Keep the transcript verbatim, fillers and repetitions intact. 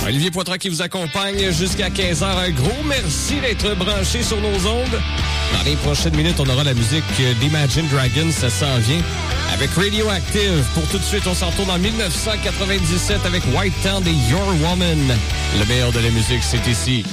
Olivier Poitras qui vous accompagne jusqu'à quinze heures. Un gros merci d'être branché sur nos ondes. Dans les prochaines minutes, on aura la musique d'Imagine Dragons. Ça s'en vient avec Radioactive. Pour tout de suite, on s'en retourne en dix-neuf cent quatre-vingt-dix-sept avec White Town et Your Woman. Le meilleur de la musique, c'est ici.